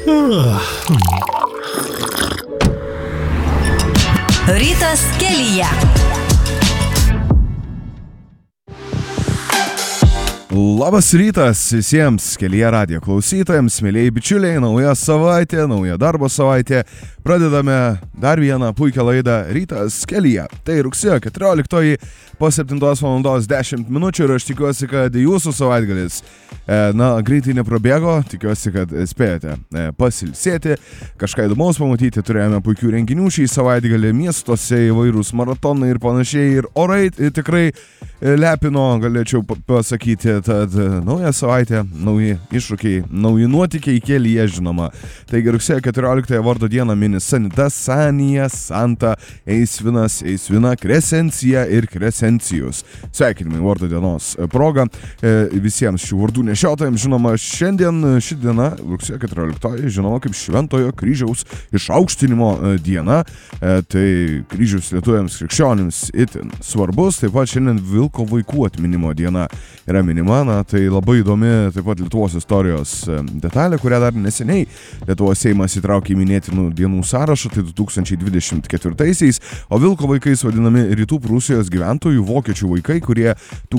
Rytas kelyje. Labas rytas visiems kelyje radijo klausytojams, mėlėjai bičiuliai, nauja savaitė, nauja darbo savaitė. Pradedame dar vieną puikią laidą Rytas kelyje. Tai rugsėjo 14 po 7:10 ir aš tikiuosi, kad jūsų savaitgalis greitai neprabėgo, tikiuosi, kad spėjote pasilsėti, kažką įdomaus pamatyti, turėjome puikių renginių šį savaitgalį, miestuose įvairūs maratonai ir panašiai, ir orai tikrai lepino, galėčiau pasakyti, tad nauja savaitė, nauji iššūkiai, nauji nuotykiai kelyje, žinoma. Taigi rugsėjo 14 vardo dieną mini Sanita, Sanija, Santa, Eisvinas, Eisvina, Kresencija ir Kresencijus. Sveikinimai vardo dienos proga visiems šių vardų nešiotojams. Žinoma, ši diena, rugsėjo 14, žinoma kaip Šventojo kryžiaus išaukštinimo diena. Tai kryžius lietuviams krikščionims itin svarbus. Taip pat šiandien Vilko vaikų atminimo diena yra minima. Tai labai įdomi taip pat Lietuvos istorijos detalė, kurią dar neseniai Lietuvos Seimas įtraukė į minėtinų dienų sąrašą, tai 2024-aisiais, o Vilko vaikais vadinami Rytų Prūsijos gyventojų vokiečių vaikai, kurie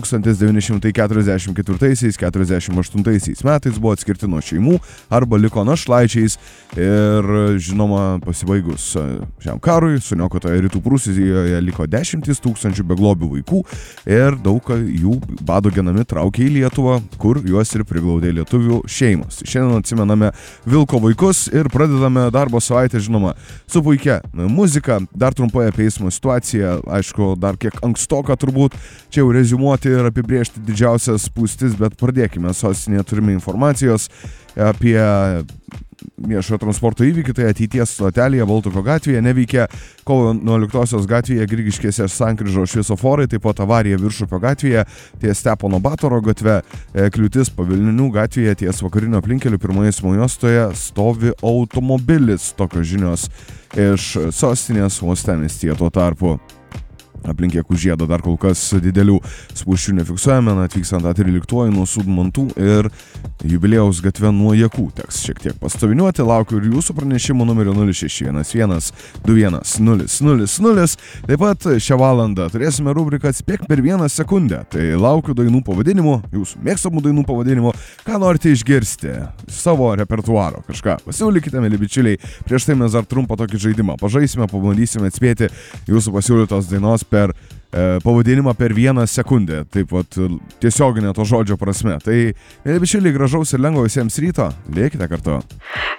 1944-48 metais buvo atskirti nuo šeimų arba liko našlaičiais ir, žinoma, pasibaigus šiam karui, suniokotoje Rytų Prūsijoje liko 10 000 beglobių vaikų ir daug jų bado genami traukė į Lietuvą, kur juos ir priglaudė lietuvių šeimos. Šiandien atsimename Vilko vaikus ir pradedame darbo savaitę, žinoma, su puikia muzika. Dar trumpai apie eismo situaciją, aišku, dar kiek ankstoka turbūt čia jau reziumuoti ir apibrėžti didžiausias spūstis, bet pradėkime. Sostinėje turime informacijos apie viešojo transporto įvykį, tai ateities stotelėje Baltuko gatvėje neveikia kovo 11 gatvėje Grigiškėse sankryžos šviesoforai, taip pat avarija Viršupio gatvėje ties Stepono Batoro gatve, kliūtis Pavilnių gatvėje ties vakarinio aplinkelių pirmoje eismo juostoje stovi automobilis. Tokios žinios iš sostinės uostamiestyje. Tuo tarpu aplink Jakų žiedą dar kol kas didelių spūsčių nefiksuojame, atvykstant A13 nuo Sudmantų ir Jubiliejaus gatve nuo Jakų. Teks šiek tiek pastoviniuoti, laukiu ir jūsų pranešimų numeriu 0611-210-000. Taip pat šią valandą turėsime rubriką Atspėk per 1 sekundę. Tai laukiu dainų pavadinimų, jūsų mėgstamų dainų pavadinimų, ką norite išgirsti savo repertuaro kažką. Pasiūlykite, mėly bičiuliai, prieš tai mes dar trumpą tokį žaidimą pažaisime, pabandysime atspėti jūsų pasiūlytos dainos per pavadinimą per 1 sekundę, taip pat tiesioginė to žodžio prasme. Tai, mėly bičiuliai, gražaus ir lengvo visiems ryto, lėkite kartu.